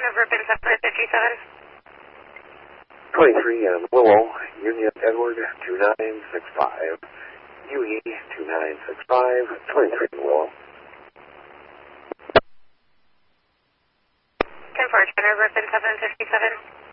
over pin 757. 23 Willow, Union Edward 2965. UE 2965, 23 Willow. 10-4, over pin 757.